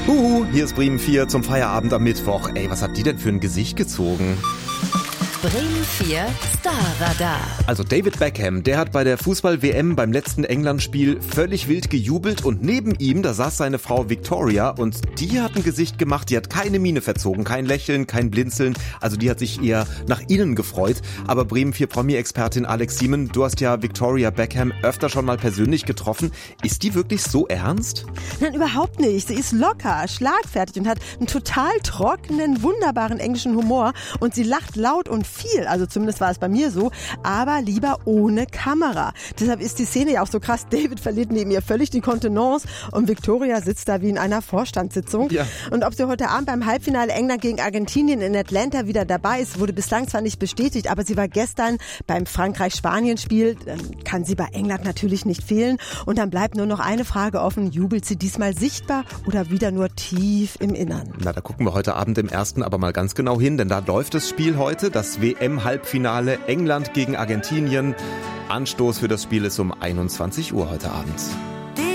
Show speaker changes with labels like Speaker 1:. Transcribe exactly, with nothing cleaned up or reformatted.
Speaker 1: Huhu, hier ist Bremen vier zum Feierabend am Mittwoch. Ey, was hat die denn für ein Gesicht gezogen?
Speaker 2: Bremen vier Starradar.
Speaker 1: Also David Beckham, der hat bei der Fußball-W M beim letzten England-Spiel völlig wild gejubelt und neben ihm, da saß seine Frau Victoria und die hat ein Gesicht gemacht, die hat keine Miene verzogen, kein Lächeln, kein Blinzeln, also die hat sich eher nach innen gefreut. Aber Bremen vier Promi-Expertin Alex Siemen, du hast ja Victoria Beckham öfter schon mal persönlich getroffen. Ist die wirklich so ernst?
Speaker 3: Nein, überhaupt nicht. Sie ist locker, schlagfertig und hat einen total trockenen, wunderbaren englischen Humor und sie lacht laut und viel, also zumindest war es bei mir so, aber lieber ohne Kamera. Deshalb ist die Szene ja auch so krass. David verliert neben ihr völlig die Kontenance und Victoria sitzt da wie in einer Vorstandssitzung.
Speaker 1: Ja.
Speaker 3: Und ob sie heute Abend beim Halbfinale England gegen Argentinien in Atlanta wieder dabei ist, wurde bislang zwar nicht bestätigt, aber sie war gestern beim Frankreich-Spanien-Spiel, kann sie bei England natürlich nicht fehlen. Und dann bleibt nur noch eine Frage offen, jubelt sie diesmal sichtbar oder wieder nur tief im Innern?
Speaker 1: Na, da gucken wir heute Abend im ersten aber mal ganz genau hin, denn da läuft das Spiel heute, das W M-Halbfinale England gegen Argentinien. Anstoß für das Spiel ist um einundzwanzig Uhr heute Abend.